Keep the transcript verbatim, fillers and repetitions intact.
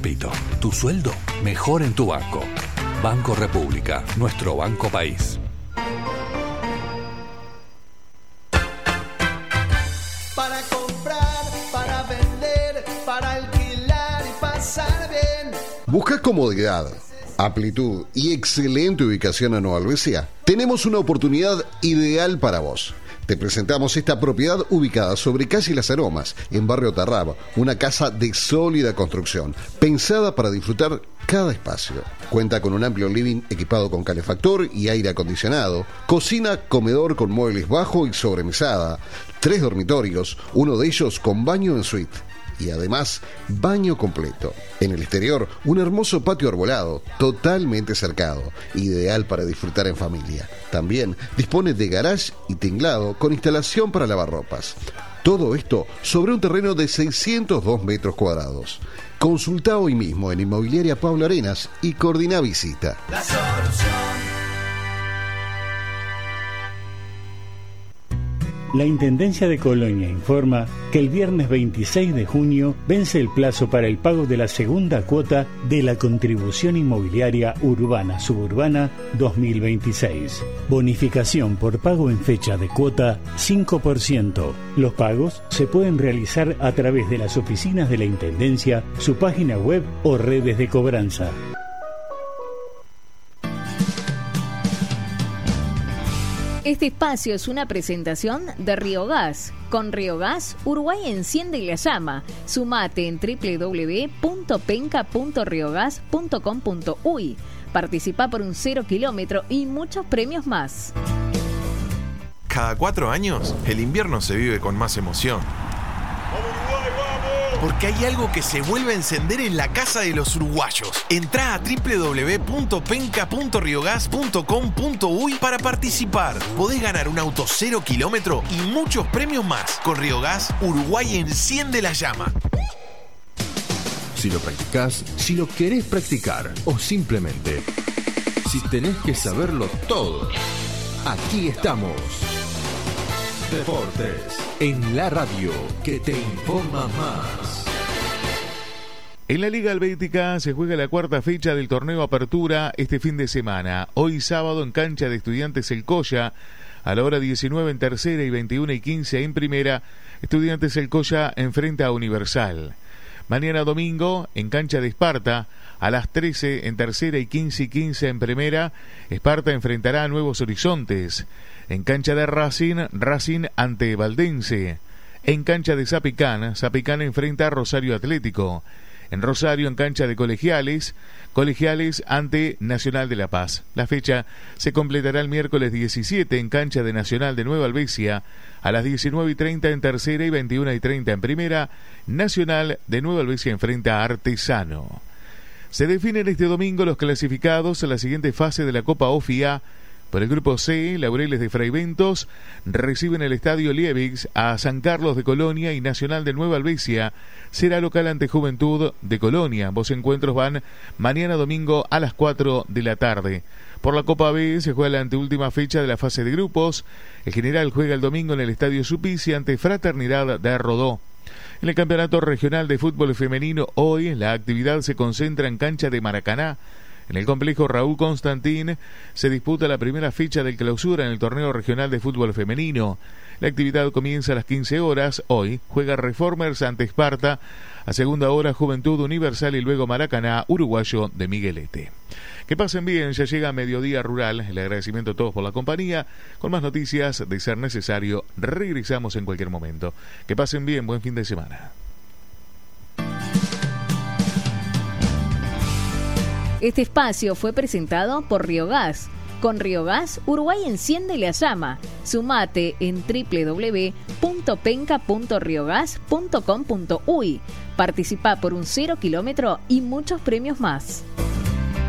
Pito, tu sueldo mejor en tu banco. Banco República, nuestro banco país. Para comprar, para vender, para alquilar y pasar bien. ¿Buscas comodidad, amplitud y excelente ubicación en Nueva Albesia? Tenemos una oportunidad ideal para vos. Te presentamos esta propiedad ubicada sobre calle Las Aromas, en barrio Tarraba, una casa de sólida construcción, pensada para disfrutar cada espacio. Cuenta con un amplio living equipado con calefactor y aire acondicionado, cocina, comedor con muebles bajo y sobremesada, tres dormitorios, uno de ellos con baño en suite. Y además, baño completo. En el exterior, un hermoso patio arbolado, totalmente cercado, ideal para disfrutar en familia. También dispone de garage y tinglado con instalación para lavarropas. Todo esto sobre un terreno de seiscientos dos metros cuadrados. Consulta hoy mismo en Inmobiliaria Pablo Arenas y coordina visita. La solución. La Intendencia de Colonia informa que el viernes veintiséis de junio vence el plazo para el pago de la segunda cuota de la Contribución Inmobiliaria Urbana Suburbana dos mil veintiséis. Bonificación por pago en fecha de cuota cinco por ciento. Los pagos se pueden realizar a través de las oficinas de la Intendencia, su página web o redes de cobranza. Este espacio es una presentación de Río Gas. Con Río Gas, Uruguay enciende la llama. Sumate en doble u doble u doble u punto penca punto riogas punto com punto uy. Participa por un cero kilómetro y muchos premios más. Cada cuatro años, el invierno se vive con más emoción. Porque hay algo que se vuelve a encender en la casa de los uruguayos. Entrá a doble u doble u doble u punto penca punto riogas punto com punto uy para participar. Podés ganar un auto cero kilómetro y muchos premios más. Con Río Gas, Uruguay enciende la llama. Si lo practicás, si lo querés practicar o simplemente si tenés que saberlo todo, aquí estamos. Deportes en la radio que te informa más. En la Liga Helvética se juega la cuarta fecha del torneo Apertura este fin de semana. Hoy sábado en cancha de Estudiantes El Colla, a la hora diecinueve en tercera y veintiuno y quince en primera, Estudiantes El Colla enfrenta a Universal. Mañana domingo en cancha de Esparta, a las trece en tercera y quince y quince en primera, Esparta enfrentará a Nuevos Horizontes. En cancha de Racing, Racing ante Valdense. En cancha de Zapicán, Zapicán enfrenta a Rosario Atlético. En Rosario, en cancha de Colegiales, Colegiales ante Nacional de La Paz. La fecha se completará el miércoles diecisiete en cancha de Nacional de Nueva Albesia, a las diecinueve y treinta en tercera y veintiuno y treinta en primera, Nacional de Nueva Albesia enfrenta a Artesano. Se definen este domingo los clasificados a la siguiente fase de la Copa OFIA. Por el grupo C, Laureles de Fraiventos reciben el Estadio Liebix a San Carlos de Colonia y Nacional de Nueva Albesia será local ante Juventud de Colonia. Ambos encuentros van mañana domingo a las cuatro de la tarde. Por la Copa B se juega la anteúltima fecha de la fase de grupos. El General juega el domingo en el Estadio Supici ante Fraternidad de Rodó. En el Campeonato Regional de Fútbol Femenino hoy la actividad se concentra en cancha de Maracaná. En el complejo Raúl Constantín se disputa la primera fecha del clausura en el torneo regional de fútbol femenino. La actividad comienza a las quince horas. Hoy juega Reformers ante Esparta. A segunda hora Juventud Universal y luego Maracaná, uruguayo de Miguelete. Que pasen bien, ya llega Mediodía Rural. El agradecimiento a todos por la compañía. Con más noticias, de ser necesario, regresamos en cualquier momento. Que pasen bien, buen fin de semana. Este espacio fue presentado por Río Gas. Con Río Gas, Uruguay enciende la llama. Sumate en doble u doble u doble u punto penca punto riogas punto com punto uy. Participa por un cero kilómetro y muchos premios más.